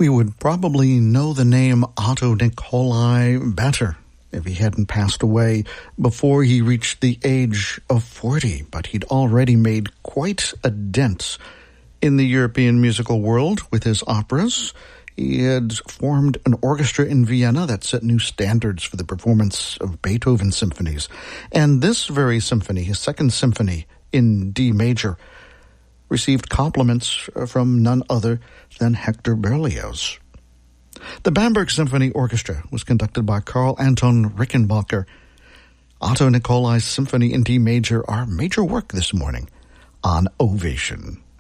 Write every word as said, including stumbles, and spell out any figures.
We would probably know the name Otto Nicolai better if he hadn't passed away before he reached the age of forty, but he'd already made quite a dent in the European musical world with his operas. He had formed an orchestra in Vienna that set new standards for the performance of Beethoven symphonies. And this very symphony, his second symphony in D major, received compliments from none other than Hector Berlioz. The Bamberg Symphony Orchestra was conducted by Karl Anton Rickenbacker. Otto Nicolai's Symphony in D major, our major work this morning on Ovation.